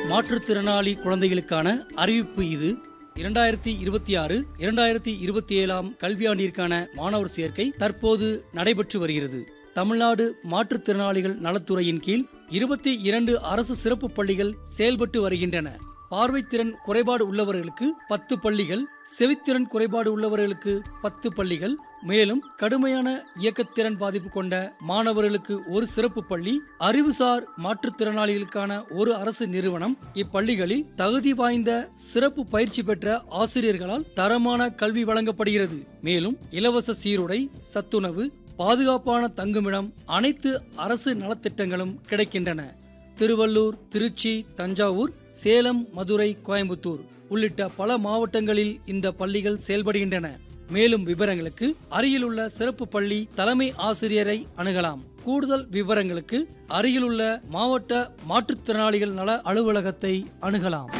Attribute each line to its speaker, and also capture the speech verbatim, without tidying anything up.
Speaker 1: மாற்றுத்திறனாளி குழந்தைகளுக்கான அறிவிப்பு இது. இரண்டாயிரத்தி இருபத்தி ஆறு இரண்டாயிரத்தி இருபத்தி ஏழாம் கல்வியாண்டிற்கான மாணவர் சேர்க்கை தற்போது நடைபெற்று வருகிறது. தமிழ்நாடு மாற்றுத்திறனாளிகள் நலத்துறையின் கீழ் இருபத்தி இரண்டு அரசு சிறப்பு பள்ளிகள் செயல்பட்டு வருகின்றன. பார்வைத்திறன் குறைபாடு உள்ளவர்களுக்கு பத்து பள்ளிகள், செவித்திறன் குறைபாடு உள்ளவர்களுக்கு பத்து பள்ளிகள், மேலும் கடுமையான இயக்கத்திறன் பாதிப்பு கொண்ட மாணவர்களுக்கு ஒரு சிறப்பு பள்ளி, அறிவுசார் மாற்றுத்திறனாளிகளுக்கான ஒரு அரசு நிறுவனம். இப்பள்ளிகளில் தகுதி வாய்ந்த சிறப்பு பயிற்சி பெற்ற ஆசிரியர்களால் தரமான கல்வி வழங்கப்படுகிறது. மேலும் இலவச சீருடை, சத்துணவு, பாதுகாப்பான தங்குமிடம், அனைத்து அரசு நலத்திட்டங்களும் கிடைக்கின்றன. திருவள்ளூர், திருச்சி, தஞ்சாவூர், சேலம், மதுரை, கோயம்புத்தூர் உள்ளிட்ட பல மாவட்டங்களில் இந்த பள்ளிகள் செயல்படுகின்றன. மேலும் விவரங்களுக்கு அருகிலுள்ள சிறப்பு பள்ளி தலைமை ஆசிரியரை அணுகலாம். கூடுதல் விவரங்களுக்கு அருகிலுள்ள மாவட்ட மாற்றுத்திறனாளிகள் நல அலுவலகத்தை அணுகலாம்.